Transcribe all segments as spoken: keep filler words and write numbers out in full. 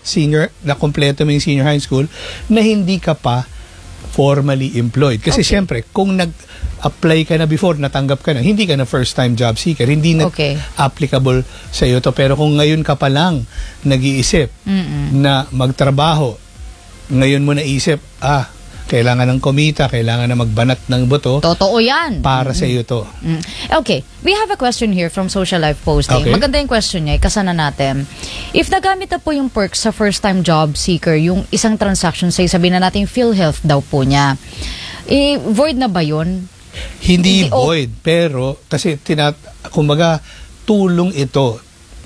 senior, na kompleto mo yung senior high school, na hindi ka pa formally employed. Kasi Okay. syempre, kung nag-apply ka na before, natanggap ka na, hindi ka na first-time job seeker, hindi na Okay. applicable sa iyo to. Pero kung ngayon ka pa lang nag-iisip Mm-mm. na magtrabaho, ngayon mo naisip, ah, kailangan ng kumita, kailangan na magbanat ng boto, Totoo yan. para sa iyo to. Mm. Okay, we have a question here from Social Life Posting. Okay. Maganda yung question niya, ikasana natin. If nagamit na po yung perks sa first-time job seeker, yung isang transaction, say sabihin na natin PhilHealth daw po niya, eh, void na ba yun? Hindi Hindi, oh. void, pero kasi tinat kumbaga tulong ito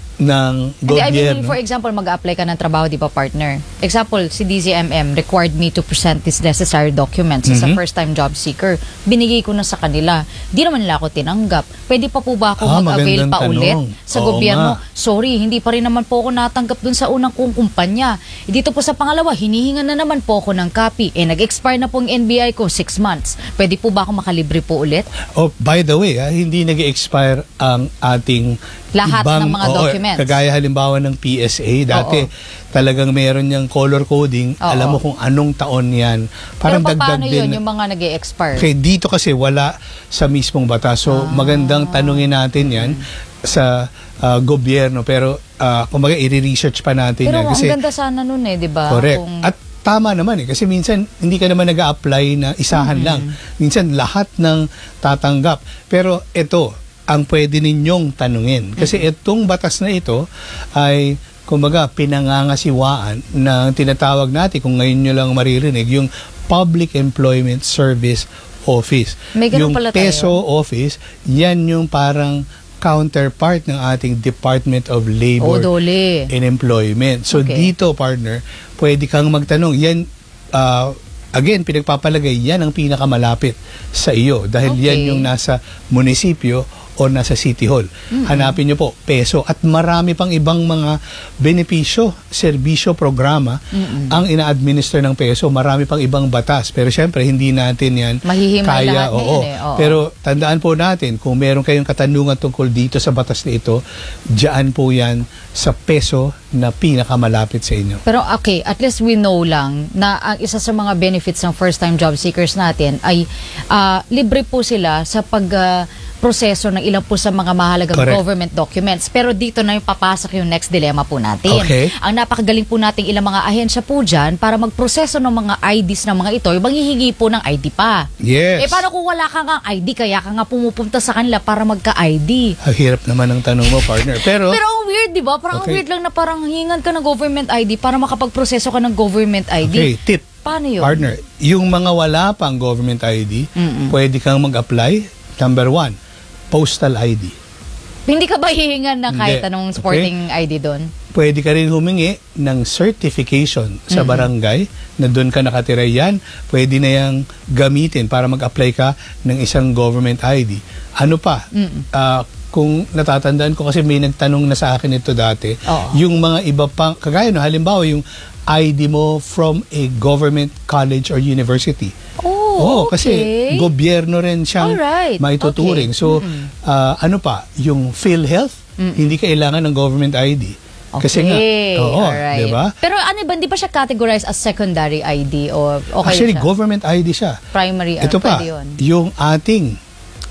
ng Hindi, I mean, gobyerno. for example, mag-apply ka ng trabaho, di ba, partner? Example, si D Z M M required me to present these necessary documents as a Mhm. first-time job seeker. Binigay ko na sa kanila. Di naman nila ako tinanggap. Pwede pa po ba ako Ah, mag-avail magandang pa tanong. ulit sa Oo gobyerno? nga. Sorry, hindi pa rin naman po ako natanggap dun sa unang kong kumpanya. E dito po sa pangalawa, hinihingan na naman po ako ng copy. Eh, nag-expire na po ang N B I ko, six months. Pwede po ba ako makalibre po ulit? Oh, by the way, ah, hindi nag-expire ang ating Lahat ibang, ng mga oo, documents. Kagaya halimbawa ng P S A, dati Oo. talagang meron niyang color coding, Oo. alam mo kung anong taon yan. Parang Pero dagdag paano din. yun, yung mga nag-expire? Okay, dito kasi wala sa mismong batas. So, Ah. magandang tanungin natin yan sa ah, gobyerno. Pero, uh, kumbaga, i-research pa natin Pero yan. Kasi, ang ganda sana nun eh, di ba? correct. Kung- At tama naman eh. Kasi minsan, hindi ka naman nag-a-apply na isahan lang. Minsan, lahat ng tatanggap. Pero, ito, ang pwede ninyong tanungin. Kasi itong batas na ito ay, kumbaga, pinangangasiwaan na tinatawag natin, kung ngayon nyo lang maririnig, yung Public Employment Service Office. May ganun Yung pala tayo. PESO Office, yan yung parang counterpart ng ating Department of Oh, Labor dole. and Employment. So Okay. dito, partner, pwede kang magtanong. Yan, uh, again, pinagpapalagay, yan ang pinakamalapit sa iyo. Dahil Okay. yan yung nasa munisipyo o nasa City Hall. Hanapin nyo po, PESO. At marami pang ibang mga benepisyo, serbisyo, programa ang ina-administer ng PESO. Marami pang ibang batas. Pero syempre, hindi natin yan Mahihimay kaya. lahat na Oo. yan eh, oo. Pero tandaan po natin, kung meron kayong katanungan tungkol dito sa batas na ito, diyan po yan sa PESO na pinakamalapit sa inyo. Pero okay, at least we know lang na ang isa sa mga benefits ng first-time job seekers natin ay ah, libre po sila sa pag ah, proseso ng ilang po sa mga mahalagang Correct. government documents. Pero dito na yung papasok yung next dilemma po natin. Okay. Ang napakagaling po nating ilang mga ahensya po dyan para magproseso ng mga I Ds ng mga ito, yung manghihingi po ng I D pa. Yes. Eh paano kung wala ka nga I D, kaya ka nga pumupunta sa kanila para magka-I D? Ang hirap naman ng tanong mo, partner. Pero, Pero ang weird, di ba? Parang ang Okay. weird lang na parang hingan ka ng government I D para makapagproseso ka ng government I D. okay, tip. Paano yun? Partner, yung mga wala pang government I D, Mm-mm. pwede kang mag-apply. Number one, postal I D. Hindi ka ba hihingan ng kahit Hindi. anong sporting I D doon? Pwede ka rin humingi ng certification sa barangay na doon ka nakatira. Yan, pwede na yang gamitin para mag-apply ka ng isang government I D. Ano pa? Ah, kung natatandaan ko kasi may nagtanong na sa akin ito dati, Oo. yung mga iba pang, kagaya no, halimbawa yung I D mo from a government college or university. Oh, Oo, kasi okay. gobyerno rin siyang Alright, maituturing. okay. So, ah, ano pa, yung PhilHealth, hindi kailangan ng government I D. Kasi nga, Okay, oo, alright. di ba? Pero ano ba, di ba siya categorized as secondary I D o okay Actually, siya? government I D siya. Primary, ano, Ito pa, pwede yun? yung ating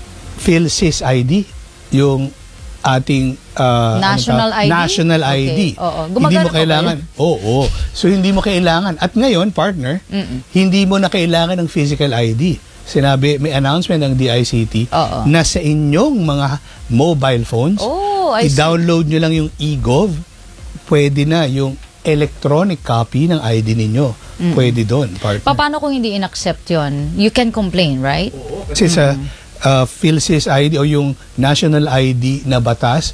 PhilSys I D, yung ating ah, National ano I D? ta- National I D. Okay, oo. Hindi Gumagana mo pa ba kailangan. Oo, So hindi mo kailangan. At ngayon, partner, Mm-mm. hindi mo na kailangan ng physical I D. Sinabi, may announcement ng D I C T Oo. na sa inyong mga mobile phones, Oh, I see. i-download nyo lang yung eGov, pwede na yung electronic copy ng I D ninyo. Pwede doon, partner. Pa- Paano kung hindi in-accept yun? You can complain, right? Kasi sa uh, PhilSys I D o yung National I D na batas,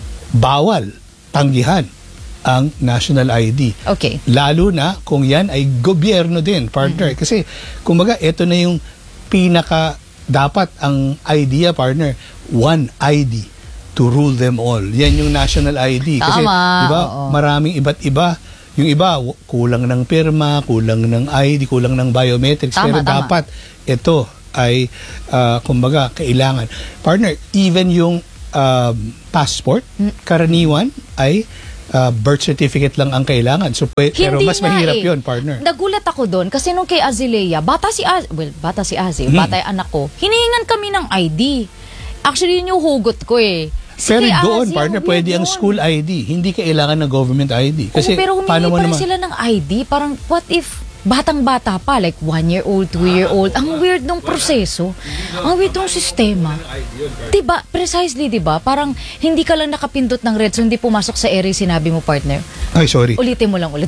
bawal tanggihan ang National I D. Okay. Lalo na kung yan ay gobyerno din, partner. Kasi, kumbaga, ito na yung pinaka, dapat ang idea, partner, one I D to rule them all. Yan yung National I D. Kasi, Tama, di ba, oo. maraming iba't iba. Yung iba, w- kulang ng pirma, kulang ng I D, kulang ng biometrics. Tama, Pero tama. dapat ito ay, ah, kumbaga, kailangan. Partner, even yung um, passport, karaniwan ay uh, birth certificate lang ang kailangan. So, pwe- pero Hindi mas nga mahirap eh. yun, partner. Nagulat ako doon kasi nung kay Azalea, bata si Az, well, bata si Az, eh, Hmm. bata yung anak ko, hinihingan kami ng I D. Actually, yun yung hugot ko eh. Si Pero kay doon, Az, partner, yung pwede weird ang yun. school I D. Hindi kailangan ng government I D. Kasi Oo, pero humingi paano mo pa rin naman? sila ng I D. Parang, what if batang-bata pa, like one-year-old, two-year-old. Ang weird ng proseso. Ang weird ng sistema. Diba? Precisely, diba? Parang hindi ka lang nakapindot ng red, so hindi pumasok sa area sinabi mo, partner. Ay, sorry. Ulitin mo lang ulit.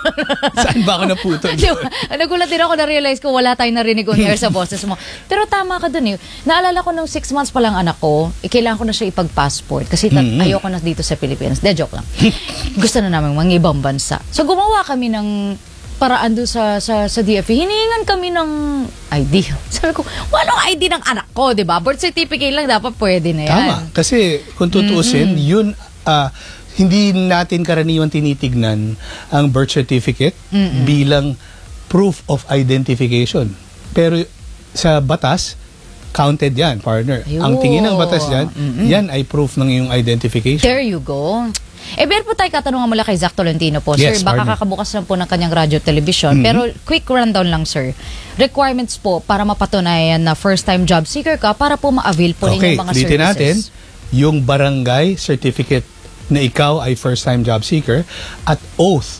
Saan ba ako naputol? Diba? Nagulat din ako, na-realize ko wala tayong narinig on air sa boses mo. Pero tama ka dun eh. Naalala ko nung six months pa lang anak ko, eh, kailangan ko na siya ipag-passport kasi tat- Mm-hmm. ayoko na dito sa Pilipinas. De, joke lang. Gusto na namin mga ibang bansa. So gumawa kami ng paraan doon sa, sa, sa D F E. Hinihingan kami ng I D. Sabi ko, walang I D ng anak ko, di ba? Birth certificate lang, dapat pwede na yan. Tama. Kasi kung tutuusin, mm-hmm. yun, ah, hindi natin karaniwan tinitignan ang birth certificate mm-hmm. bilang proof of identification. Pero sa batas, counted yan, partner. Ayun. Ang tingin ng batas yan, Mm-mm. yan ay proof ng iyong identification. There you go. Eh, meron po tayo katanungan mula kay Zach Tolentino po. Yes, Sir, baka partner. kakabukas lang po ng kanyang radyo television. Mhm. Pero quick rundown lang, sir. Requirements po para mapatunayan na first-time job seeker ka para po ma-avail po Okay, ninyo mga ulitin services. natin, yung barangay certificate na ikaw ay first-time job seeker at oath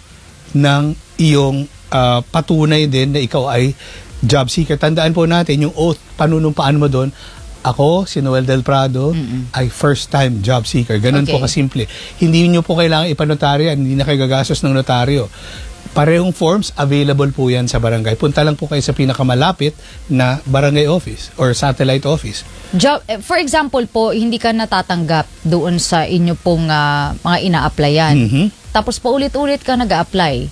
ng iyong ah, patunay din na ikaw ay job seeker. Tandaan po natin, yung oath, panunumpaan mo doon, ako, si Noel Del Prado, Mm-mm. ay first-time job seeker. Ganun Okay. po kasimple. Hindi nyo po kailangan ipanotaryo yan, hindi na kayo gagastos ng notaryo. Parehong forms, available po yan sa barangay. Punta lang po kayo sa pinakamalapit na barangay office or satellite office. Job, eh, for example po, hindi ka natatanggap doon sa inyo pong ah, mga ina-applyan. Mhm. Tapos paulit-ulit ka nag-a-apply.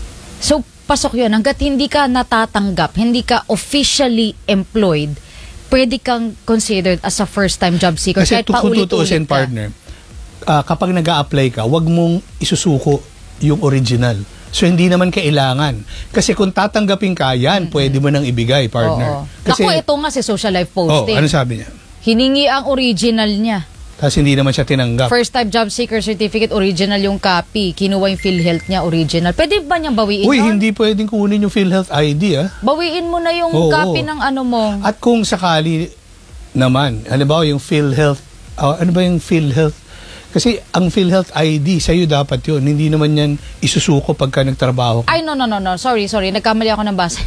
So, pasok yun. Hanggat hindi ka natatanggap, hindi ka officially employed, pwede kang considered as a first-time job seeker. Kasi kahit kung paulit-ulit tutuusin, ka. partner, ah, kapag nag-a-apply ka, wag mong isusuko yung original. So, hindi naman kailangan. Kasi kung tatanggapin ka, yan, pwede mo nang ibigay, partner. Oo. Kasi, Naku, ito nga si Social Life oh, Posting. ano sabi niya? Hiningi ang original niya. Tapos hindi naman siya tinanggap. First-time job seeker certificate, original yung copy. Kinuha yung PhilHealth niya, original. Pwede ba niyang bawiin Uy, yun? hindi pwedeng kunin yung PhilHealth I D, ah. Bawiin mo na yung Oo, copy oo. ng ano mo. At kung sakali naman, halimbawa yung PhilHealth, ah, ano ba yung PhilHealth? Kasi ang PhilHealth I D, sa'yo dapat yun. Hindi naman yan isusuko pagka nagtrabaho ka. Ay, no, no, no, no. Sorry, sorry. Nagkamali ako ng basa.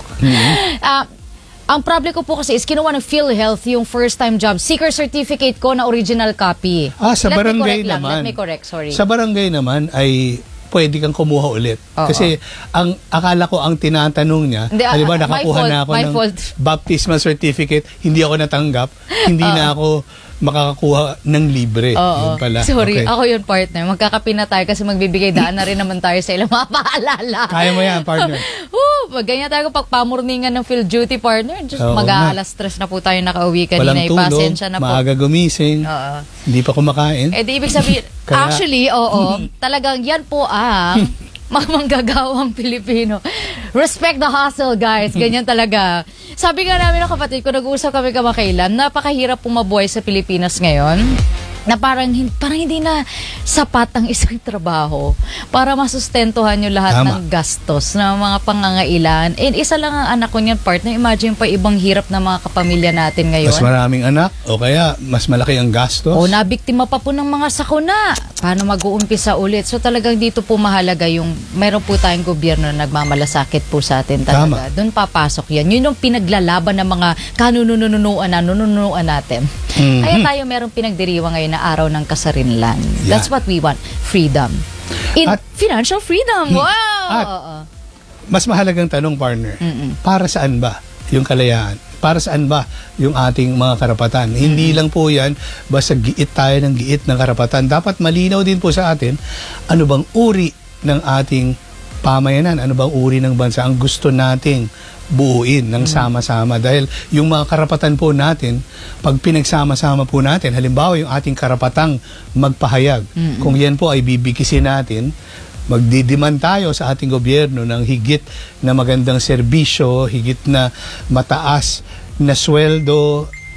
Ah, ang problem ko po kasi is kinuha ng PhilHealth yung first-time job seeker certificate ko na original copy. Ah, sa Let me barangay correct lang. naman. Let me correct, sorry. Sa barangay naman ay pwede kang kumuha ulit. Oo. Kasi ang akala ko ang tinatanong niya, Hindi, ah, halimbawa my nakakuha fault, na ako my ng fault. baptismal certificate, hindi ako natanggap, hindi na ako makakakuha ng libre. Oo. Yun pala. Sorry, Okay. ako yun, partner. Magkakapi na tayo kasi magbibigay daan na rin naman tayo sa ilang mga paalala. Kaya mo yan, partner. Woo! Pag ganyan tayo pag pamurningan ng field duty, partner, just Oo mag-aalas stress na po tayo nakauwi kanina. Walang tulog, Ipasensya na po. maaga gumising, Oo. hindi pa kumakain. Eh, di ibig sabihin, Kaya- actually, oo, talagang yan po ang mga manggagawang Pilipino. Respect the hustle, guys. Ganyan talaga. Sabi nga namin ng kapatid ko, nag-uusap kami kamakailan, napakahirap pumabuhay sa Pilipinas ngayon na parang, hin- parang hindi na sapat ang isang trabaho para masustentuhan yung lahat Tama. ng gastos ng mga pangangailan. And isa lang ang anak ko niyan, partner. Imagine pa ibang hirap na mga kapamilya natin ngayon. Mas maraming anak o kaya mas malaki ang gastos. O nabiktima pa po ng mga sakuna. Paano mag-uumpisa ulit? So talagang dito po mahalaga yung mayroon po tayong gobyerno na nagmamalasakit po sa atin talaga. Tama. Doon papasok yan. Yun yung pinaglalaban ng mga kanunununuan na nununuan natin. Mhm. Kaya tayo merong pinagdiriwang ngayon na araw ng kasarinlan. Yeah. That's what we want. Freedom. In At- financial freedom. Wow! At- Oo. Mas mahalagang tanong, partner, Mm-mm. para saan ba yung kalayaan? Para saan ba yung ating mga karapatan? Hindi lang po yan, basta giit tayo ng giit ng karapatan. Dapat malinaw din po sa atin, ano bang uri ng ating pamayanan? Ano bang uri ng bansa ang gusto nating buuin ng sama-sama? Dahil yung mga karapatan po natin, pag pinagsama-sama po natin, halimbawa yung ating karapatang magpahayag, Mm-mm. kung yan po ay bibikisin natin, magdidiman tayo sa ating gobyerno ng higit na magandang serbisyo, higit na mataas na sweldo,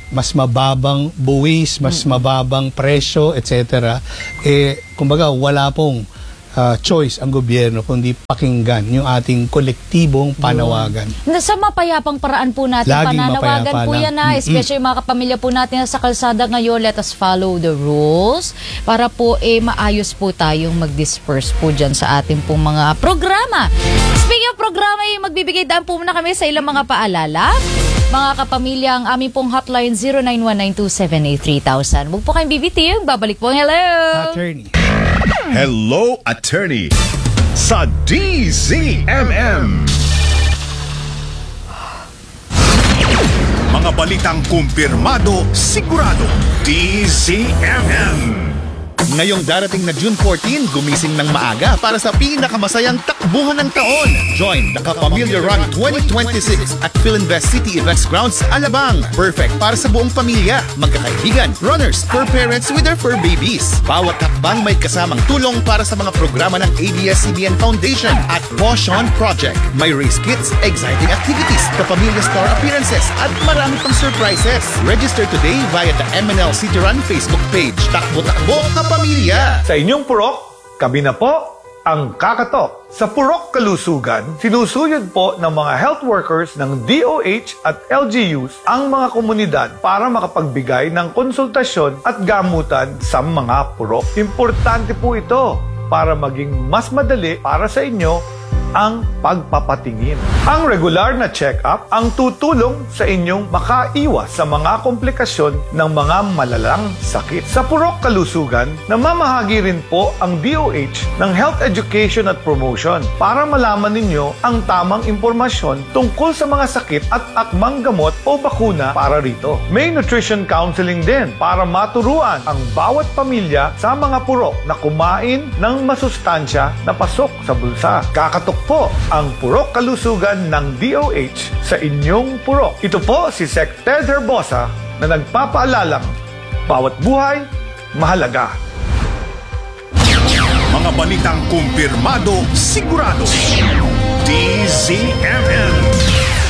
mas mababang buwis, mas mababang presyo, et cetera. Eh, kumbaga, wala pong uh, choice ang gobyerno kundi pakinggan yung ating kolektibong panawagan. Na sa mapayapang paraan po natin, Laging pananawagan mapayapa po lang. yan na, especially yung mga kapamilya po natin na sa kalsada ngayon, let us follow the rules para po eh maayos po tayong mag-disperse po dyan sa ating pong mga programa. Speaking of programa, yung magbibigay daan po muna kami sa ilang mga paalala. Mga kapamilya, ang aming pong hotline zero nine one nine two seven eight three thousand. Huwag po kayong bibiting. Babalik po. Hello! Attorney. Hello, Attorney sa D Z M M. Mga balitang kumpirmado, sigurado. D Z M M. Ngayong darating na June fourteen, gumising ng maaga para sa pinakamasayang takbuhan ng taon. Join the Kapamilya Run twenty twenty-six at Philinvest City Events Grounds, Alabang. Perfect para sa buong pamilya, magkakaibigan, runners, fur parents with their fur babies. Bawat hakbang may kasamang tulong para sa mga programa ng A B S C B N Foundation at Poshon Project. May race kits, exciting activities, kapamilya star appearances at marami pang surprises. Register today via the M N L City Run Facebook page. Takbo-takbo, kapamilya! Sa inyong purok, kami na po ang kakatok. Sa Purok Kalusugan, sinusuyod po ng mga health workers ng D O H at L G Us ang mga komunidad para makapagbigay ng konsultasyon at gamutan sa mga purok. Importante po ito para maging mas madali para sa inyo ang pagpapatingin. Ang regular na check-up ang tutulong sa inyong makaiwas sa mga komplikasyon ng mga malalang sakit. Sa Purok Kalusugan, namamahagi rin po ang D O H ng Health Education at Promotion para malaman ninyo ang tamang impormasyon tungkol sa mga sakit at akmang gamot o bakuna para rito. May nutrition counseling din para maturuan ang bawat pamilya sa mga purok na kumain ng masustansya na pasok sa bulsa. Kakatok po ang Purok Kalusugan ng D O H sa inyong purok. Ito po si Sec Ted Herbosa na nagpapaalalang bawat buhay mahalaga. Mga balitang kumpirmado, sigurado. D Z M M.